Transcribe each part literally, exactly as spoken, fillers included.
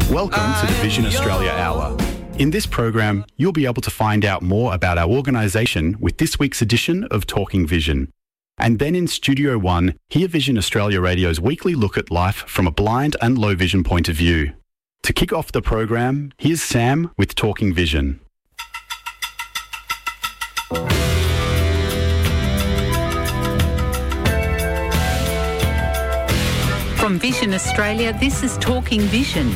Welcome to the Vision Australia Hour. In this program, you'll be able to find out more about our organisation with this week's edition of Talking Vision. And then in Studio One, hear Vision Australia Radio's weekly look at life from a blind and low vision point of view. To kick off the program, here's Sam with Talking Vision. From Vision Australia, this is Talking Vision.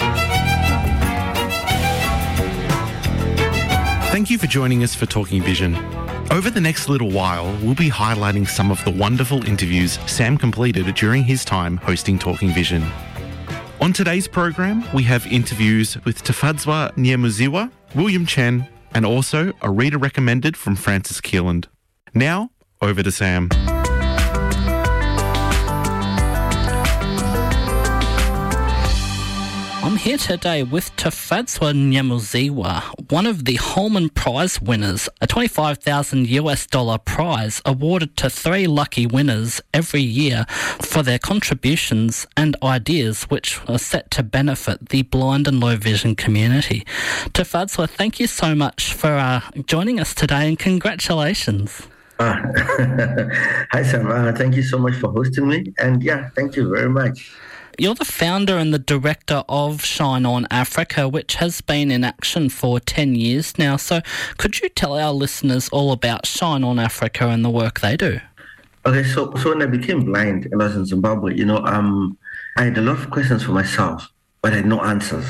Thank you for joining us for Talking Vision. Over the next little while, we'll be highlighting some of the wonderful interviews Sam completed during his time hosting Talking Vision. On today's program, we have interviews with Tafadzwa Nyamuziwa, William Chen, and also a reader recommended from Francis Keeland. Now, over to Sam. I'm here today with Tafadzwa Nyamuziwa, one of the Holman Prize winners, a twenty-five thousand US dollar prize awarded to three lucky winners every year for their contributions and ideas which are set to benefit the blind and low vision community. Tafadzwa, thank you so much for uh, joining us today and congratulations. Uh, hi, Sam. Uh, thank you so much for hosting me. And yeah, thank you very much. You're the founder and the director of Shine On Africa, which has been in action for ten years now. So could you tell our listeners all about Shine On Africa and the work they do? Okay, so so when I became blind and I was in Zimbabwe, you know, um, I had a lot of questions for myself, but I had no answers.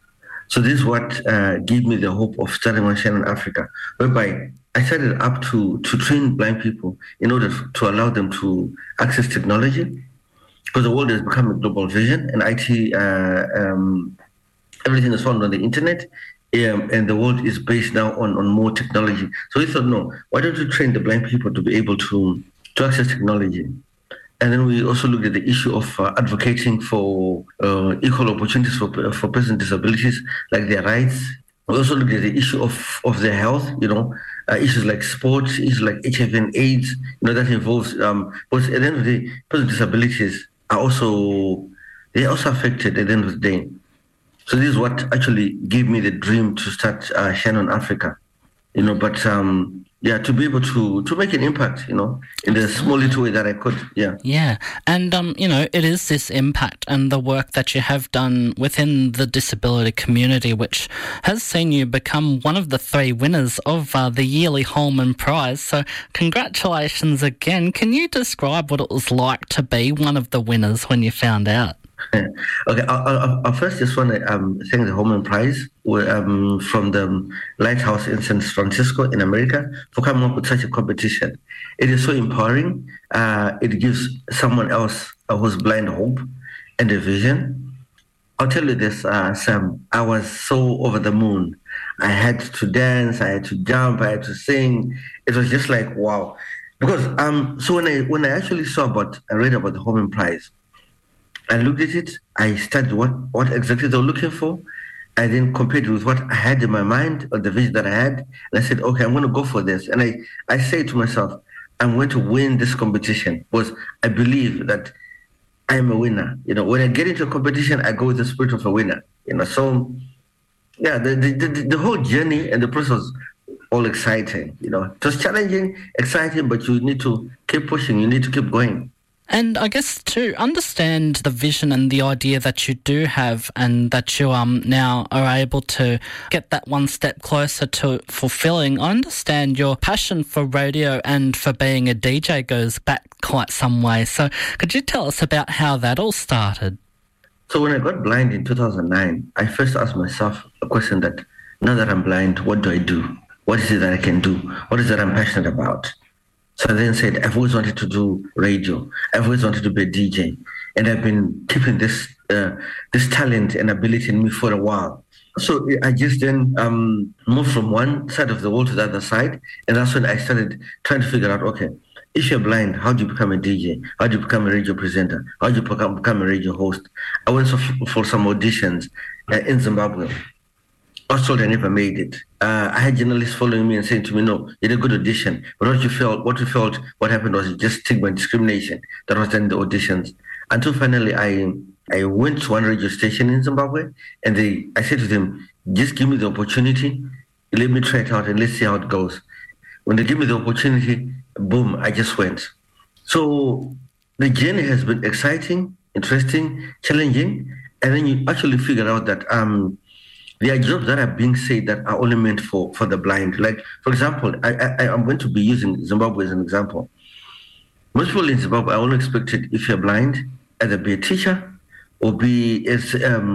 So this is what uh, gave me the hope of starting on Shine On Africa, whereby I set it up to, to train blind people in order to allow them to access technology. Because the world has become a global vision, and I T, uh, um, everything is found on the internet, um, and the world is based now on, on more technology. So we thought, no, why don't we train the blind people to be able to, to access technology? And then we also looked at the issue of uh, advocating for uh, equal opportunities for for persons with disabilities, like their rights. We also looked at the issue of, of their health, you know, uh, issues like sports, issues like H I V and AIDS, you know, that involves, um, because at the end of the day, persons with disabilities are also, they're also affected at the end of the day. So this is what actually gave me the dream to start uh, Shine On Africa, you know, but um, yeah, to be able to, to make an impact, you know, in the small little way that I could, yeah. Yeah, and, um, you know, it is this impact and the work that you have done within the disability community, which has seen you become one of the three winners of uh, the yearly Holman Prize. So congratulations again. Can you describe what it was like to be one of the winners when you found out? Okay, I, I, I first just want to um, thank the Holman Prize um, from the Lighthouse in San Francisco in America for coming up with such a competition. It is so empowering. Uh, it gives someone else uh, who's blind hope and a vision. I'll tell you this, uh, Sam, I was so over the moon. I had to dance, I had to jump, I had to sing. It was just like, wow. Because um, so when I when I actually saw about, I read about the Holman Prize, I looked at it, I studied what, what exactly they were looking for. I then compared it with what I had in my mind, or the vision that I had. And I said, okay, I'm going to go for this. And I, I say to myself, I'm going to win this competition because I believe that I am a winner. You know, when I get into a competition, I go with the spirit of a winner. You know, so yeah, the, the, the, the whole journey and the process was all exciting. You know, it was challenging, exciting, but you need to keep pushing. You need to keep going. And I guess to understand the vision and the idea that you do have and that you um now are able to get that one step closer to fulfilling, I understand your passion for radio and for being a D J goes back quite some way. So could you tell us about how that all started? So when I got blind in two thousand nine, I first asked myself a question that, now that I'm blind, what do I do? What is it that I can do? What is it I'm passionate about? So I then said, I've always wanted to do radio. I've always wanted to be a D J. And I've been keeping this uh, this talent and ability in me for a while. So I just then um, moved from one side of the world to the other side. And that's when I started trying to figure out, okay, if you're blind, how do you become a D J? How do you become a radio presenter? How do you become, become a radio host? I went for, for some auditions uh, in Zimbabwe. I was told I never made it. Uh, I had journalists following me and saying to me, no, you did a good audition. But what you felt, what you felt, what happened was just stigma and discrimination that was done in the auditions. Until finally I I went to one radio station in Zimbabwe, and they, I said to them, just give me the opportunity, let me try it out, and let's see how it goes. When they gave me the opportunity, boom, I just went. So the journey has been exciting, interesting, challenging, and then you actually figure out that um, there are jobs that are being said that are only meant for, for the blind. Like, for example, I, I, I'm going to be using Zimbabwe as an example. Most people in Zimbabwe are only expected, if you're blind, either be a teacher or be as,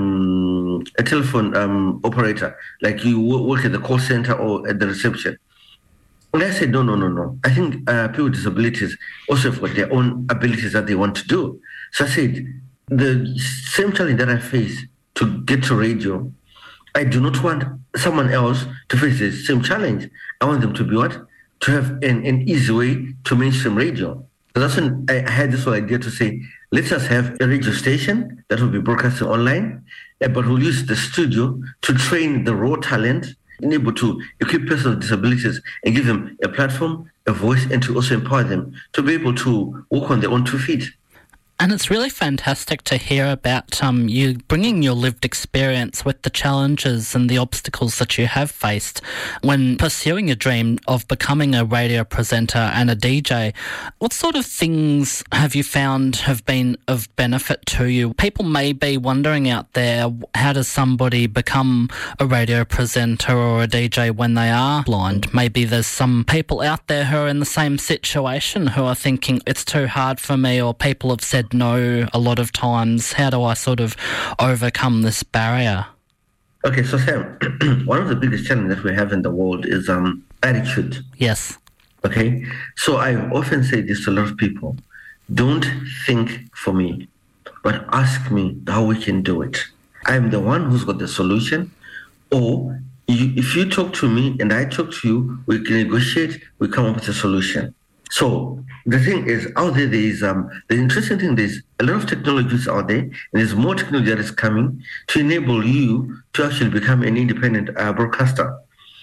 um, a telephone um, operator, like you work at the call center or at the reception. And I said, no, no, no, no. I think uh, people with disabilities also have got their own abilities that they want to do. So I said, the same challenge that I face to get to radio, I do not want someone else to face the same challenge. I want them to be what? To have an, an easy way to mainstream radio. So that's when I had this whole idea to say, let's just have a radio station that will be broadcasting online, but we'll use the studio to train the raw talent, and able to equip persons with disabilities and give them a platform, a voice, and to also empower them to be able to walk on their own two feet. And it's really fantastic to hear about um, you bringing your lived experience with the challenges and the obstacles that you have faced when pursuing your dream of becoming a radio presenter and a D J. What sort of things have you found have been of benefit to you? People may be wondering out there, how does somebody become a radio presenter or a D J when they are blind? Maybe there's some people out there who are in the same situation who are thinking, it's too hard for me, or people have said no a lot of times. How do I sort of overcome this barrier? Okay, so Sam, one of the biggest challenges that we have in the world is um, attitude. Yes. Okay, so I often say this to a lot of people. Don't think for me, but ask me how we can do it. I'm the one who's got the solution. Or you, if you talk to me and I talk to you, we can negotiate, we come up with a solution. So the thing is, out there, there is um, the interesting thing is a lot of technologies out there, and there's more technology that is coming to enable you to actually become an independent uh, broadcaster.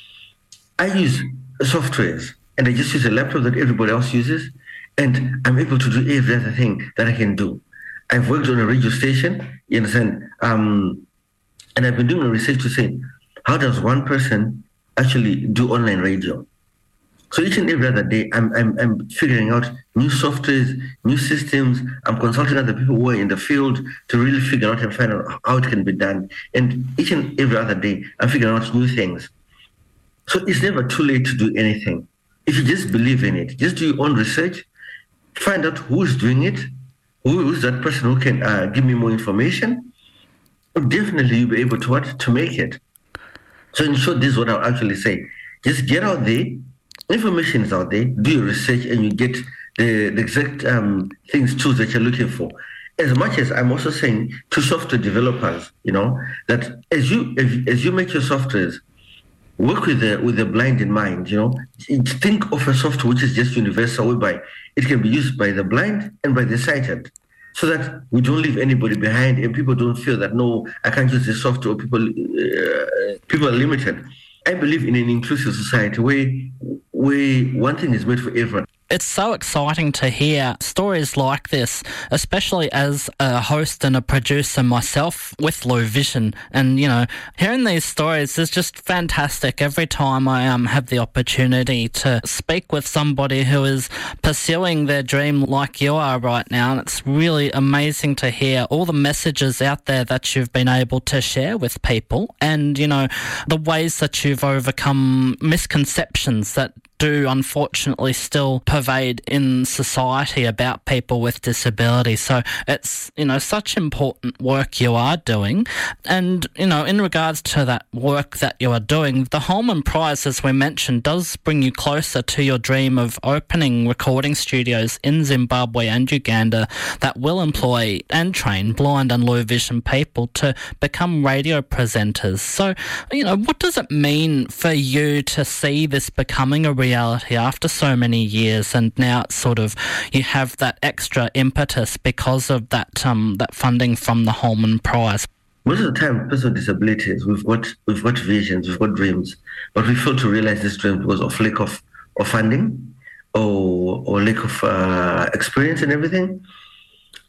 I use softwares, and I just use a laptop that everybody else uses, and I'm able to do every other thing that I can do. I've worked on a radio station, you understand, um, and I've been doing a research to say, how does one person actually do online radio? So each and every other day, I'm, I'm I'm figuring out new softwares, new systems. I'm consulting other people who are in the field to really figure out and find out how it can be done. And each and every other day, I'm figuring out new things. So it's never too late to do anything. If you just believe in it, just do your own research, find out who is doing it, who is that person who can uh, give me more information. Definitely you'll be able to what? To make it. So in short, this is what I'll actually say. Just get out there. Information is out there, do your research, and you get the, the exact um, things, tools that you're looking for. As much as I'm also saying to software developers, you know, that as you as, as you make your softwares, work with the with the blind in mind, you know. Think of a software which is just universal, whereby it can be used by the blind and by the sighted, so that we don't leave anybody behind and people don't feel that, no, I can't use this software, or people, uh, people are limited. I believe in an inclusive society where, where one thing is made for everyone. It's so exciting to hear stories like this, especially as a host and a producer myself with low vision. And, you know, hearing these stories is just fantastic every time I um, have the opportunity to speak with somebody who is pursuing their dream like you are right now. And it's really amazing to hear all the messages out there that you've been able to share with people, and, you know, the ways that you've overcome misconceptions that do unfortunately still pervade in society about people with disability. So it's, you know, such important work you are doing. And, you know, in regards to that work that you are doing, the Holman Prize, as we mentioned, does bring you closer to your dream of opening recording studios in Zimbabwe and Uganda that will employ and train blind and low vision people to become radio presenters. So, you know, what does it mean for you to see this becoming a reality after so many years, and now it's sort of, you have that extra impetus because of that um that funding from the Holman Prize? Most of the time, people with disabilities, we've got we've got visions, we've got dreams, but we fail to realize this dream because of lack of, of funding or or lack of uh, experience and everything.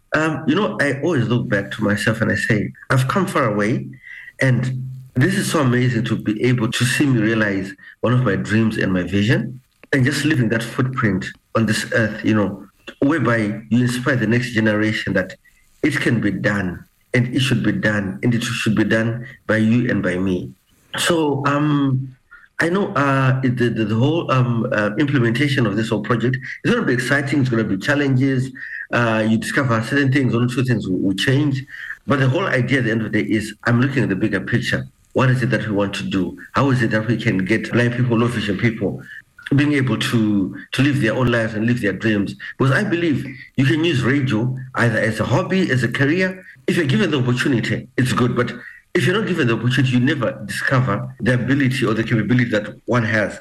Um, you know, I always look back to myself and I say, I've come far away, and this is so amazing to be able to see me realize one of my dreams and my vision, and just leaving that footprint on this earth, you know, whereby you inspire the next generation that it can be done, and it should be done, and it should be done by you and by me. So um, I know uh, the, the, the whole um, uh, implementation of this whole project is going to be exciting. It's going to be challenges. Uh, you discover certain things, one or two things will, will change. But the whole idea at the end of the day is I'm looking at the bigger picture. What is it that we want to do? How is it that we can get blind people, low vision people, being able to, to live their own lives and live their dreams? Because I believe you can use radio either as a hobby, as a career. If you're given the opportunity, it's good. But if you're not given the opportunity, you never discover the ability or the capability that one has.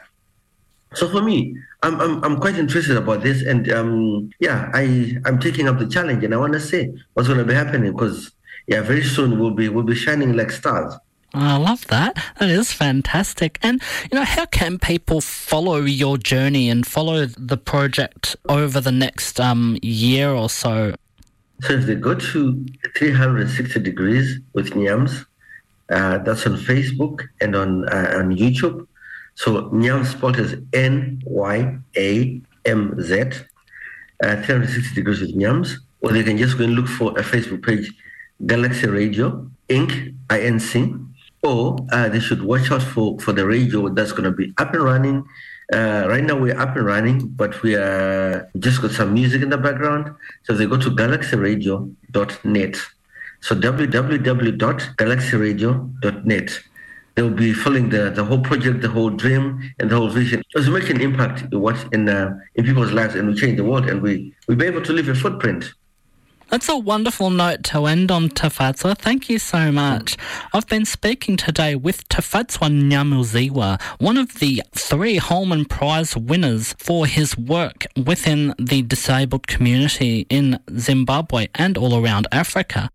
So for me, I'm I'm, I'm quite interested about this. And um, yeah, I, I'm taking up the challenge, and I want to say what's going to be happening, because yeah, very soon we'll be, we'll be shining like stars. I love that. That is fantastic. And, you know, how can people follow your journey and follow the project over the next um, year or so? So if they go to three hundred sixty degrees with Nyams, uh, that's on Facebook and on uh, on YouTube. So Nyams spelled as N Y A M Z, uh, three hundred sixty degrees with Nyams. Or they can just go and look for a Facebook page, Galaxy Radio, Incorporated, I N C. Or uh, they should watch out for, for the radio that's going to be up and running. Uh, right now we're up and running, but we are we just got some music in the background. So they go to galaxy radio dot net. So w w w dot galaxy radio dot net. They'll be following the, the whole project, the whole dream, and the whole vision. Because we make an impact in what in uh, in people's lives, and we change the world, and we we'll be able to leave a footprint. That's a wonderful note to end on, Tafadzwa. Thank you so much. I've been speaking today with Tafadzwa Nyamuziwa, one of the three Holman Prize winners for his work within the disabled community in Zimbabwe and all around Africa.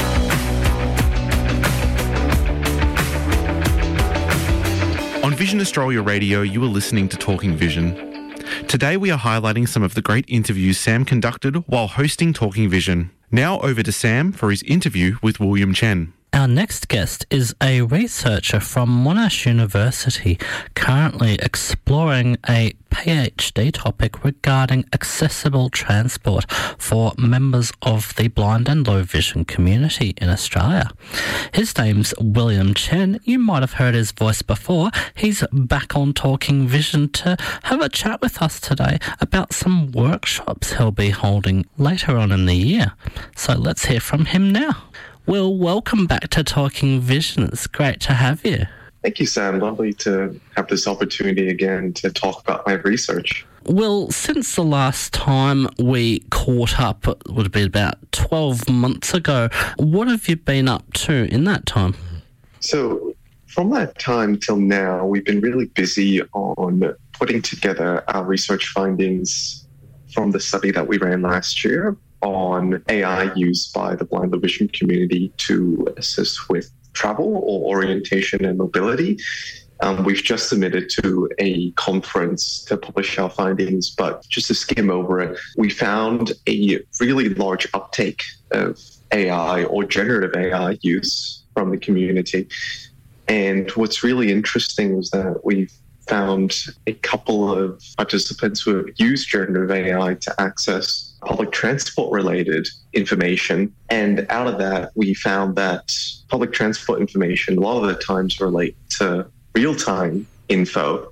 On Vision Australia Radio, you are listening to Talking Vision. Today we are highlighting some of the great interviews Sam conducted while hosting Talking Vision. Now over to Sam for his interview with William Chen. Our next guest is a researcher from Monash University, currently exploring a PhD topic regarding accessible transport for members of the blind and low vision community in Australia. His name's William Chen. You might have heard his voice before. He's back on Talking Vision to have a chat with us today about some workshops he'll be holding later on in the year. So let's hear from him now. Will, welcome back to Talking Vision. It's great to have you. Thank you, Sam. Lovely to have this opportunity again to talk about my research. Well, since the last time we caught up, it would have been about twelve months ago, what have you been up to in that time? So from that time till now, we've been really busy on putting together our research findings from the study that we ran last year on A I use by the blind low vision community to assist with travel or orientation and mobility. Um, we've just submitted to a conference to publish our findings, but just to skim over it, we found a really large uptake of A I or generative A I use from the community. And what's really interesting was that we've found a couple of participants who have used generative A I to access public transport related information. And out of that, we found that public transport information a lot of the times relate to real-time info.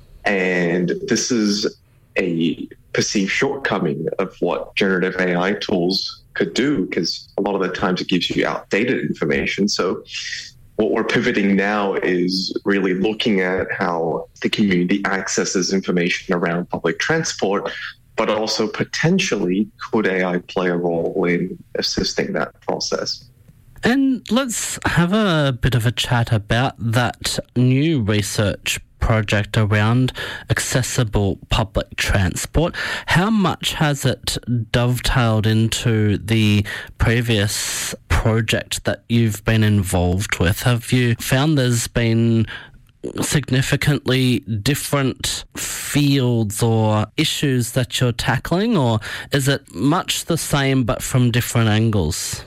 And this is a perceived shortcoming of what generative A I tools could do, because a lot of the times it gives you outdated information. So what we're pivoting now is really looking at how the community accesses information around public transport, but also potentially could A I play a role in assisting that process. And let's have a bit of a chat about that new research project around accessible public transport. How much has it dovetailed into the previous project that you've been involved with? Have you found there's been significantly different fields or issues that you're tackling, or is it much the same but from different angles?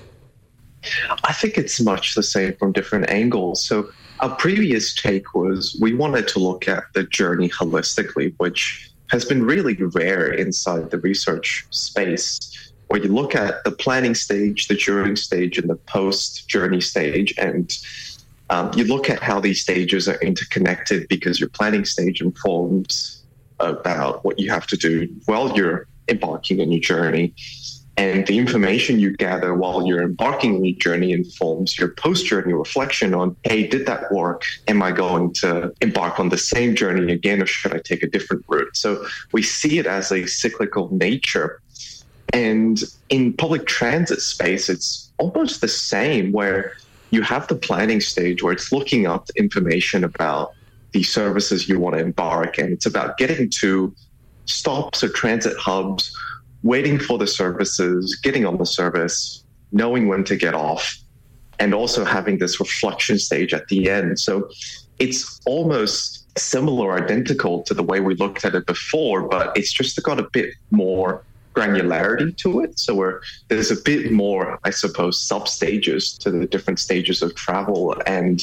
I think it's much the same from different angles. So our previous take was we wanted to look at the journey holistically, which has been really rare inside the research space, where you look at the planning stage, the during stage, and the post-journey stage, and um, you look at how these stages are interconnected because your planning stage informs about what you have to do while you're embarking on your journey. And the information you gather while you're embarking on your journey informs your post-journey reflection on, hey, did that work? Am I going to embark on the same journey again, or should I take a different route? So we see it as a cyclical nature. And in public transit space, it's almost the same, where you have the planning stage where it's looking up information about the services you want to embark in. It's about getting to stops or transit hubs, waiting for the services, getting on the service, knowing when to get off, and also having this reflection stage at the end. So it's almost similar, identical to the way we looked at it before, but it's just got a bit more granularity to it. So we're, there's a bit more, I suppose, sub-stages to the different stages of travel. And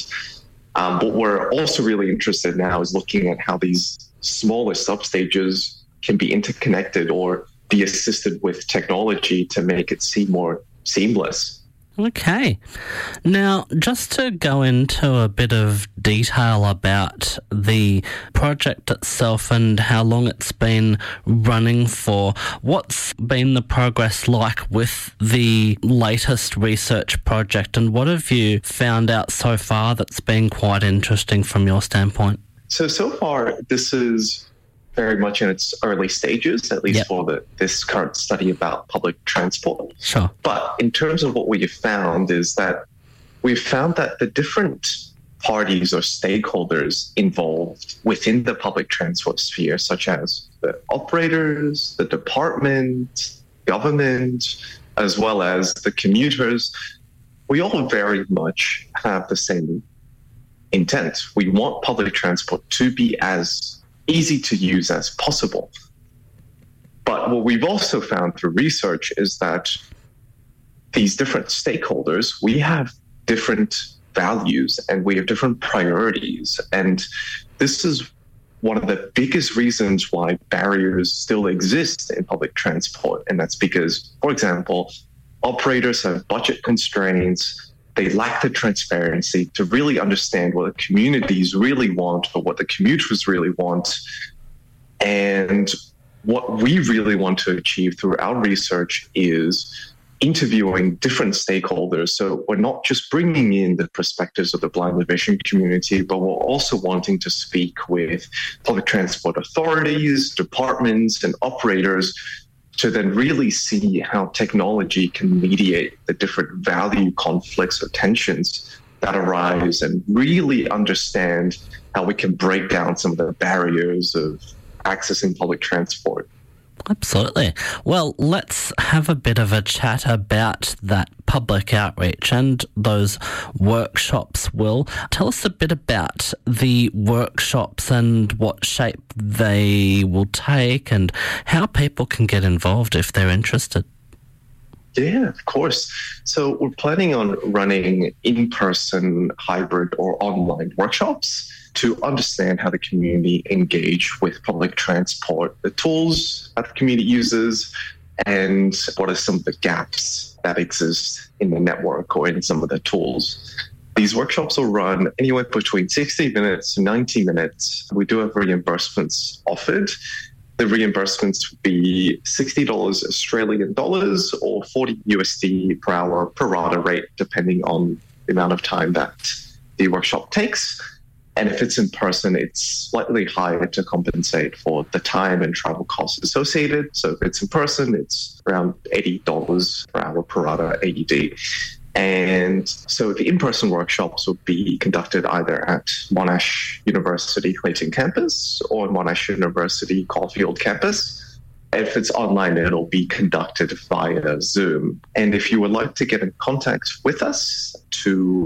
um, what we're also really interested in now is looking at how these smaller sub-stages can be interconnected or be assisted with technology to make it seem more seamless. Okay. Now, just to go into a bit of detail about the project itself and how long it's been running for, what's been the progress like with the latest research project, and what have you found out so far that's been quite interesting from your standpoint? So, so far, this is very much in its early stages, at least yep. for the, this current study about public transport. Sure. But in terms of what we have found is that we've found that the different parties or stakeholders involved within the public transport sphere, such as the operators, the department, government, as well as the commuters, we all very much have the same intent. We want public transport to be as easy to use as possible. But what we've also found through research is that these different stakeholders, we have different values and we have different priorities. And this is one of the biggest reasons why barriers still exist in public transport. And that's because, for example, operators have budget constraints. They lack the transparency to really understand what the communities really want or what the commuters really want. And what we really want to achieve through our research is interviewing different stakeholders. So we're not just bringing in the perspectives of the blind and vision community, but we're also wanting to speak with public transport authorities, departments, and operators to then really see how technology can mediate the different value conflicts or tensions that arise, and really understand how we can break down some of the barriers of accessing public transport. Absolutely. Well, let's have a bit of a chat about that public outreach and those workshops, Will. Tell us a bit about the workshops and what shape they will take and how people can get involved if they're interested. Yeah, of course. So we're planning on running in-person, hybrid, or online workshops to understand how the community engage with public transport, the tools that the community uses, and what are some of the gaps that exist in the network or in some of the tools. These workshops will run anywhere between sixty minutes to ninety minutes. We do have reimbursements offered. The reimbursements would be sixty dollars Australian dollars or forty U S D per hour per rata rate, depending on the amount of time that the workshop takes. And if it's in person, it's slightly higher to compensate for the time and travel costs associated. So if it's in person, it's around eighty dollars per hour per rata A U D. And so the in-person workshops will be conducted either at Monash University Clayton campus or Monash University Caulfield campus. If it's online, it'll be conducted via Zoom. And if you would like to get in contact with us to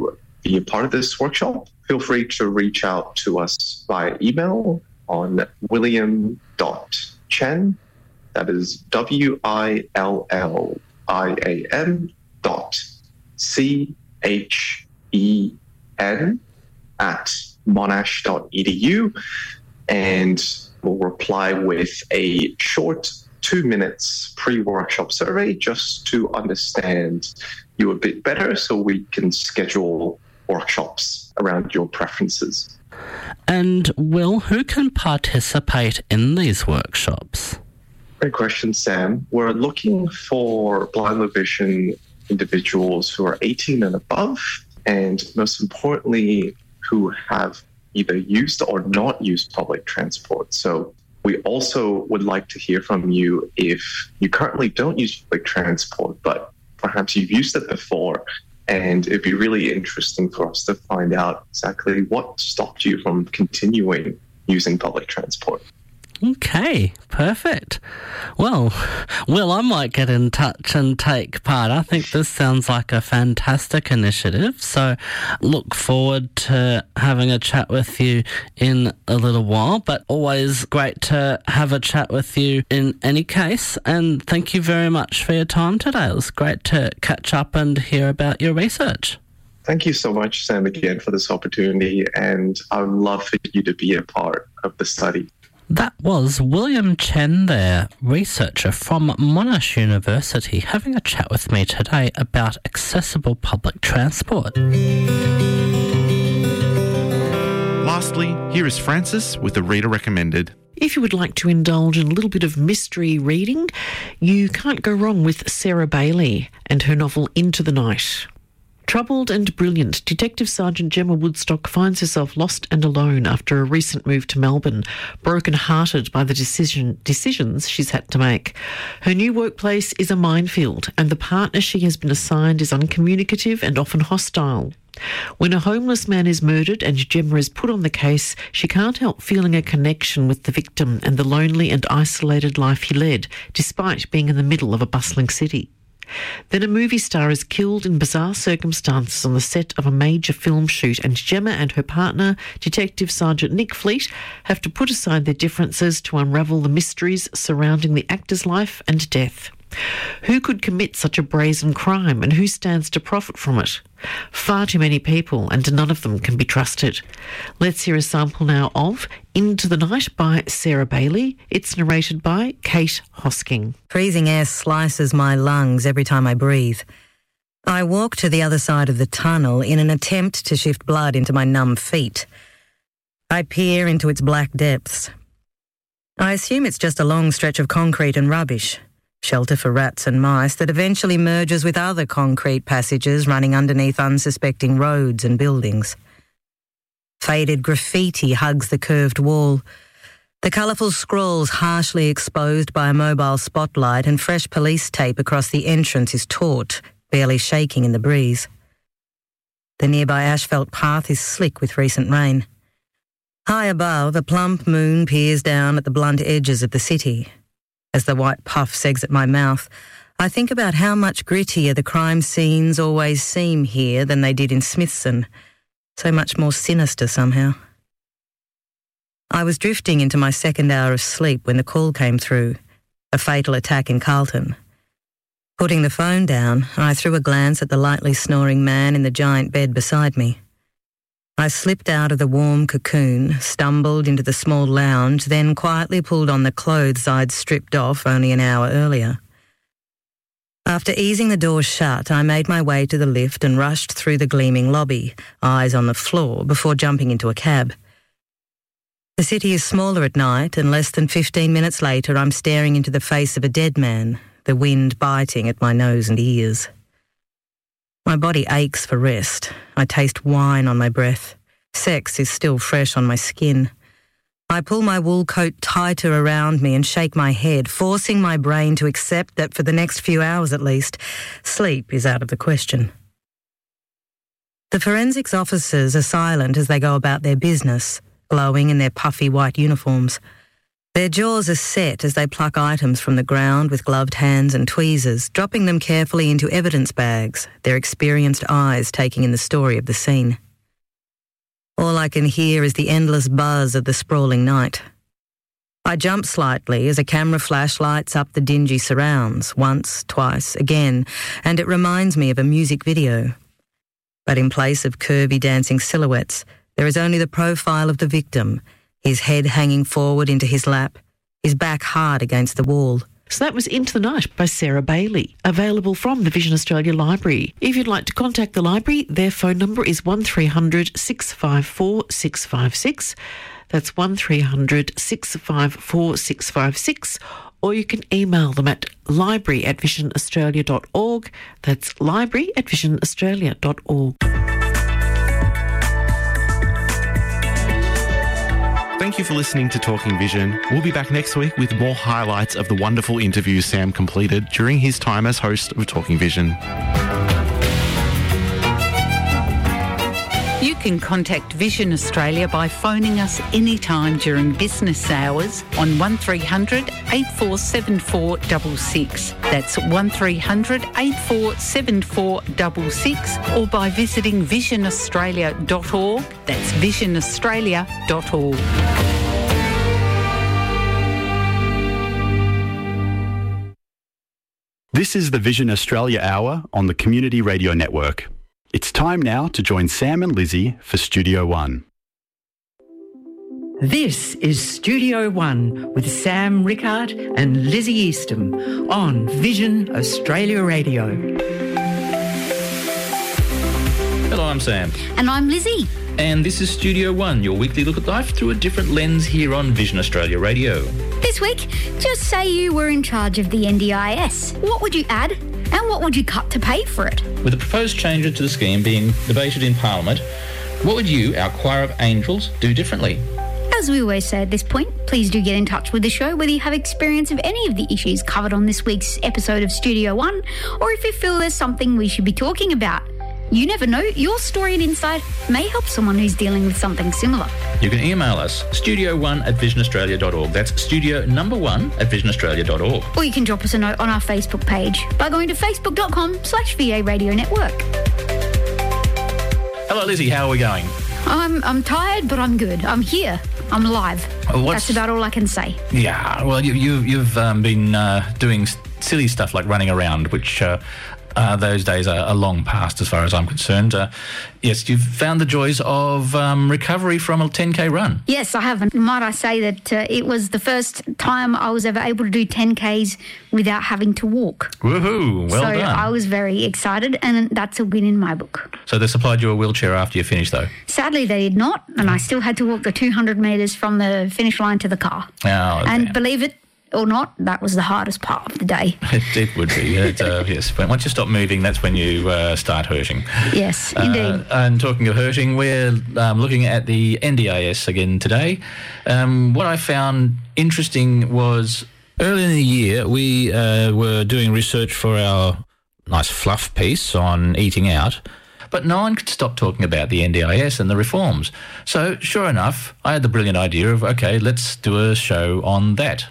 be a part of this workshop, feel free to reach out to us via email on william dot chen, that is W I L L I A M dot C H E N at monash dot e d u, and we'll reply with a short two minutes pre-workshop survey just to understand you a bit better so we can schedule workshops around your preferences. And Will, who can participate in these workshops? Great question, Sam. We're looking for blind low vision individuals who are eighteen and above, and most importantly, who have either used or not used public transport. So we also would like to hear from you if you currently don't use public transport, but perhaps you've used it before, and it'd be really interesting for us to find out exactly what stopped you from continuing using public transport. Okay, perfect. Well, Will, I might get in touch and take part. I think this sounds like a fantastic initiative, so look forward to having a chat with you in a little while, but always great to have a chat with you in any case, and thank you very much for your time today. It was great to catch up and hear about your research. Thank you so much, Sam, again for this opportunity, and I would love for you to be a part of the study. That was William Chen there, researcher from Monash University, having a chat with me today about accessible public transport. Lastly, here is Francis with the Reader Recommended. If you would like to indulge in a little bit of mystery reading, you can't go wrong with Sarah Bailey and her novel Into the Night. Troubled and brilliant, Detective Sergeant Gemma Woodstock finds herself lost and alone after a recent move to Melbourne, broken-hearted by the decision, decisions she's had to make. Her new workplace is a minefield, and the partner she has been assigned is uncommunicative and often hostile. When a homeless man is murdered and Gemma is put on the case, she can't help feeling a connection with the victim and the lonely and isolated life he led, despite being in the middle of a bustling city. Then a movie star is killed in bizarre circumstances on the set of a major film shoot, and Gemma and her partner, Detective Sergeant Nick Fleet, have to put aside their differences to unravel the mysteries surrounding the actor's life and death. Who could commit such a brazen crime, and who stands to profit from it? Far too many people, and none of them can be trusted. Let's hear a sample now of Into the Night by Sarah Bailey. It's narrated by Kate Hosking. Freezing air slices my lungs every time I breathe. I walk to the other side of the tunnel in an attempt to shift blood into my numb feet. I peer into its black depths. I assume it's just a long stretch of concrete and rubbish, shelter for rats and mice that eventually merges with other concrete passages running underneath unsuspecting roads and buildings. Faded graffiti hugs the curved wall. The colourful scrawls harshly exposed by a mobile spotlight, and fresh police tape across the entrance is taut, barely shaking in the breeze. The nearby asphalt path is slick with recent rain. High above, a plump moon peers down at the blunt edges of the city. As the white puffs exit my mouth, I think about how much grittier the crime scenes always seem here than they did in Smithson. So much more sinister somehow. I was drifting into my second hour of sleep when the call came through, a fatal attack in Carlton. Putting the phone down, I threw a glance at the lightly snoring man in the giant bed beside me. I slipped out of the warm cocoon, stumbled into the small lounge, then quietly pulled on the clothes I'd stripped off only an hour earlier. After easing the door shut, I made my way to the lift and rushed through the gleaming lobby, eyes on the floor, before jumping into a cab. The city is smaller at night, and less than fifteen minutes later I'm staring into the face of a dead man, the wind biting at my nose and ears. My body aches for rest. I taste wine on my breath. Sex is still fresh on my skin. I pull my wool coat tighter around me and shake my head, forcing my brain to accept that for the next few hours at least, sleep is out of the question. The forensics officers are silent as they go about their business, glowing in their puffy white uniforms. Their jaws are set as they pluck items from the ground with gloved hands and tweezers, dropping them carefully into evidence bags, their experienced eyes taking in the story of the scene. All I can hear is the endless buzz of the sprawling night. I jump slightly as a camera flash lights up the dingy surrounds, once, twice, again, and it reminds me of a music video. But in place of curvy dancing silhouettes, there is only the profile of the victim, his head hanging forward into his lap, his back hard against the wall. So that was Into the Night by Sarah Bailey, available from the Vision Australia Library. If you'd like to contact the library, their phone number is one three hundred six five four six five six. That's one three hundred six five four six five six. Or you can email them at library at vision australia dot org. That's library at vision australia dot org. Thank you for listening to Talking Vision. We'll be back next week with more highlights of the wonderful interviews Sam completed during his time as host of Talking Vision. You can contact Vision Australia by phoning us anytime during business hours on one three hundred eight four seven four six six. That's one three hundred eight four seven four six six, or by visiting vision australia dot org. That's vision australia dot org. This is the Vision Australia Hour on the Community Radio Network. It's time now to join Sam and Lizzie for Studio One. This is Studio One with Sam Rickard and Lizzie Eastham on Vision Australia Radio. Hello, I'm Sam. And I'm Lizzie. And this is Studio One, your weekly look at life through a different lens here on Vision Australia Radio. This week, just say you were in charge of the N D I S. What would you add? And what would you cut to pay for it? With the proposed changes to the scheme being debated in Parliament, what would you, our choir of angels, do differently? As we always say at this point, please do get in touch with the show whether you have experience of any of the issues covered on this week's episode of Studio One, or if you feel there's something we should be talking about. You never know, your story and insight may help someone who's dealing with something similar. You can email us, studio one at vision australia dot org. That's studio number one at vision australia dot org. Or you can drop us a note on our Facebook page by going to facebook.com slash VA Radio Network. Hello, Lizzie. How are we going? I'm I'm tired, but I'm good. I'm here. I'm alive. What's... That's about all I can say. Yeah, well, you, you, you've um, been uh, doing silly stuff like running around, which... Uh, Uh, those days are, are long past as far as I'm concerned. Uh, yes, you've found the joys of um, recovery from a ten K run. Yes, I have. And might I say that uh, it was the first time I was ever able to do ten Ks without having to walk. Woohoo, well so done. I was very excited, and that's a win in my book. So they supplied you a wheelchair after you finished, though? Sadly, they did not, and I still had to walk the two hundred metres from the finish line to the car. Oh, and damn. Believe it or not, that was the hardest part of the day. It, it would be, it, uh, yes. But once you stop moving, that's when you uh, start hurting. Yes, indeed. Uh, and talking of hurting, we're um, looking at the N D I S again today. Um, what I found interesting was earlier in the year, we uh, were doing research for our nice fluff piece on eating out, but no one could stop talking about the N D I S and the reforms. So, sure enough, I had the brilliant idea of, okay, let's do a show on that.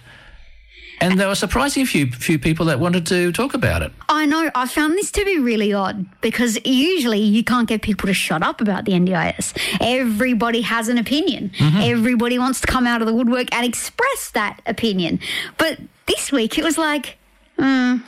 And there were surprisingly few few people that wanted to talk about it. I know. I found this to be really odd because usually you can't get people to shut up about the N D I S. Everybody has an opinion. Mm-hmm. Everybody wants to come out of the woodwork and express that opinion. But this week it was like, mm,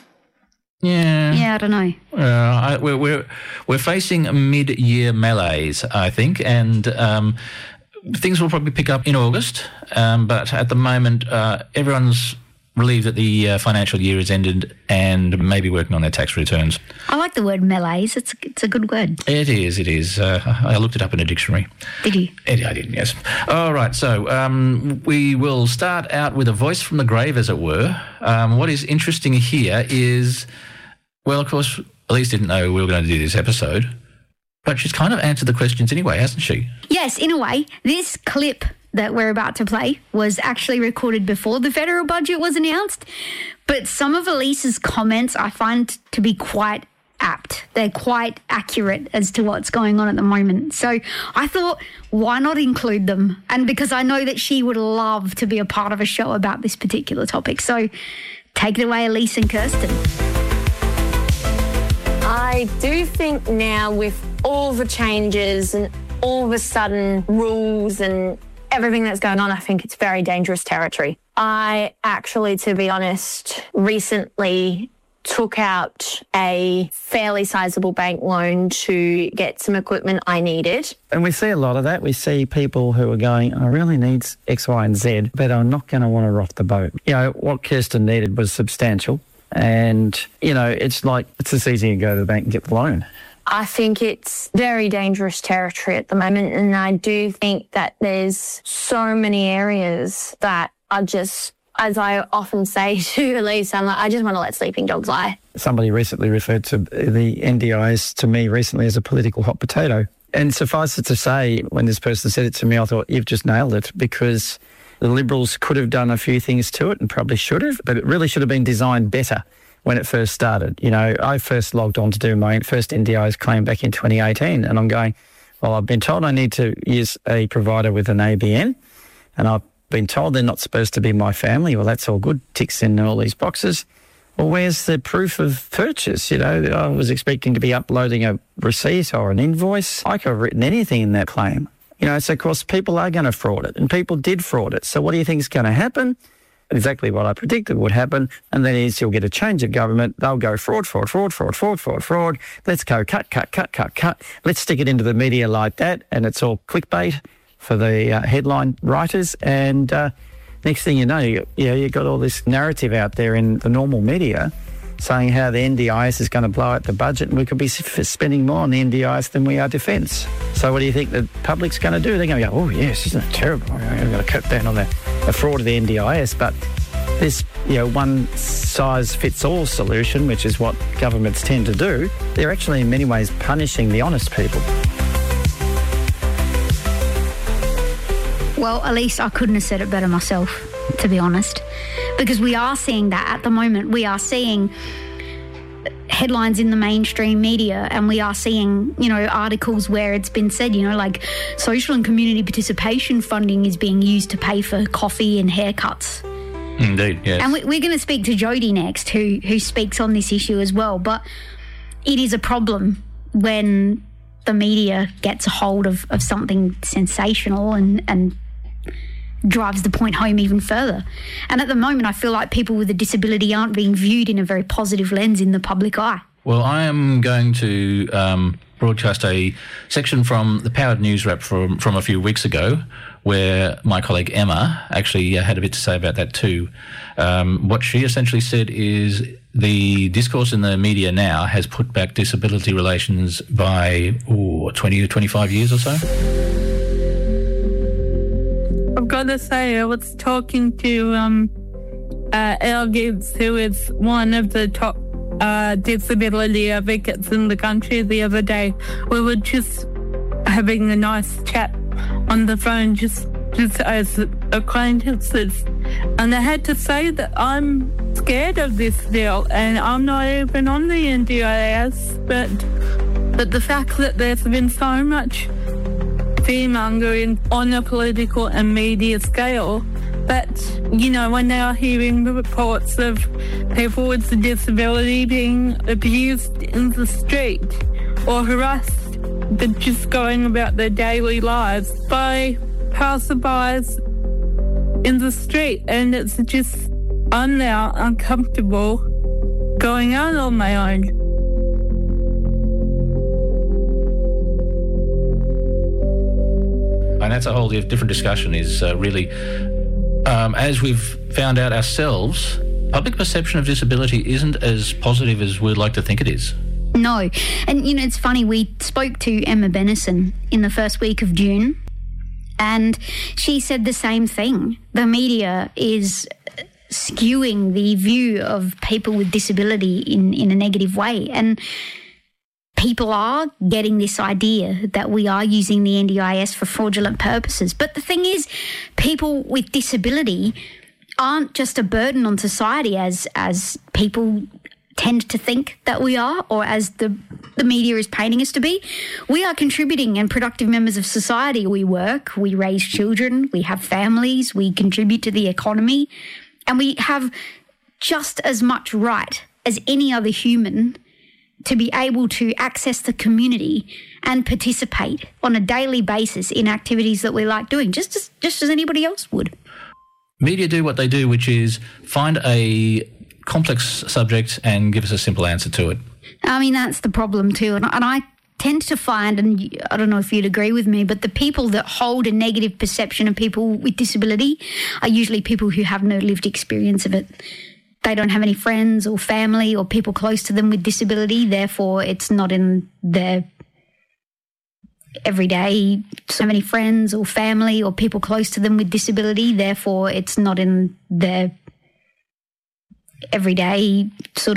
yeah, yeah, I don't know. Uh, I, we're we're we're facing a mid-year malaise, I think, and. Um, things will probably pick up in August, um, but at the moment, uh, everyone's relieved that the uh, financial year has ended and maybe working on their tax returns. I like the word malaise. It's it's a good word. It is, it is. Uh, I looked it up in a dictionary. Did you? It, I did, yes. All right, so um, we will start out with a voice from the grave, as it were. Um, what is interesting here is, well, of course, Elise didn't know we were going to do this episode, but she's kind of answered the questions anyway, hasn't she? Yes, in a way. This clip that we're about to play was actually recorded before the federal budget was announced, but some of Elise's comments I find to be quite apt. They're quite accurate as to what's going on at the moment. So I thought, why not include them? And because I know that she would love to be a part of a show about this particular topic. So take it away, Elise and Kirsten. I do think now with all the changes and all of a sudden rules and everything that's going on, I think it's very dangerous territory. I actually, to be honest, recently took out a fairly sizable bank loan to get some equipment I needed. And we see a lot of that. We see people who are going, I really need X, Y and Z, but I'm not going to want to rock the boat. You know, what Kirsten needed was substantial. And, you know, it's like, it's just easy to go to the bank and get the loan. I think it's very dangerous territory at the moment, and I do think that there's so many areas that are just, as I often say to Elise, I'm like, I just want to let sleeping dogs lie. Somebody recently referred to the N D I S to me recently as a political hot potato. And suffice it to say, when this person said it to me, I thought, you've just nailed it, because the Liberals could have done a few things to it and probably should have, but it really should have been designed better when it first started. You know, I first logged on to do my first N D I S claim back in twenty eighteen, and I'm going, well, I've been told I need to use a provider with an A B N, and I've been told they're not supposed to be my family. Well, that's all good, ticks in all these boxes. Well, where's the proof of purchase? You know, I was expecting to be uploading a receipt or an invoice. I could have written anything in that claim. You know, so of course people are going to fraud it, and people did fraud it. So what do you think is going to happen? Exactly what I predicted would happen, and then is you'll get a change of government. They'll go fraud, fraud, fraud, fraud, fraud, fraud, fraud. Let's go cut, cut, cut, cut, cut. Let's stick it into the media like that, and it's all clickbait for the uh, headline writers. And uh, next thing you know, you, you know, you've got all this narrative out there in the normal media saying how the N D I S is going to blow out the budget, and we could be spending more on the N D I S than we are defence. So what do you think the public's going to do? They're going to go, oh, yes, isn't it terrible? I'm going to cut down on the, the fraud of the N D I S. But this, you know, one-size-fits-all solution, which is what governments tend to do, they're actually in many ways punishing the honest people. Well, Elise, I couldn't have said it better myself, to be honest, because we are seeing that at the moment. We are seeing headlines in the mainstream media, and we are seeing, you know, articles where it's been said, you know, like social and community participation funding is being used to pay for coffee and haircuts. Indeed, yes. And we, we're going to speak to Jody next, who who speaks on this issue as well. But it is a problem when the media gets a hold of, of something sensational and, and drives the point home even further. And at the moment, I feel like people with a disability aren't being viewed in a very positive lens in the public eye. Well, I am going to um, broadcast a section from the Powered News Wrap from, from a few weeks ago, where my colleague Emma actually uh, had a bit to say about that too. Um, what she essentially said is the discourse in the media now has put back disability relations by ooh, twenty to twenty-five years or so. I've got to say, I was talking to um, uh, Al Gibbs, who is one of the top uh, disability advocates in the country the other day. We were just having a nice chat on the phone, just, just as acquaintances. And I had to say that I'm scared of this deal, and I'm not even on the N D I S, but, but the fact that there's been so much fear-mongering on a political and media scale that, you know, we're now hearing reports of people with a disability being abused in the street or harassed, but just going about their daily lives by passerbys in the street. And it's just, I'm now uncomfortable going out on my own. And that's a whole different discussion, is uh, really, um, as we've found out ourselves, public perception of disability isn't as positive as we'd like to think it is. No. And, you know, it's funny, we spoke to Emma Bennison in the first week of June, and she said the same thing. The media is skewing the view of people with disability in, in a negative way. And people are getting this idea that we are using the N D I S for fraudulent purposes. But the thing is, people with disability aren't just a burden on society as as people tend to think that we are, or as the, the media is painting us to be. We are contributing and productive members of society. We work, we raise children, we have families, we contribute to the economy, and we have just as much right as any other human to be able to access the community and participate on a daily basis in activities that we like doing, just as, just as anybody else would. Media do what they do, which is find a complex subject and give us a simple answer to it. I mean, that's the problem too. And, and I tend to find, and I don't know if you'd agree with me, but the people that hold a negative perception of people with disability are usually people who have no lived experience of it. They don't have any friends or family or people close to them with disability, therefore it's not in their everyday, so many friends or family or people close to them with disability, therefore it's not in their everyday sort of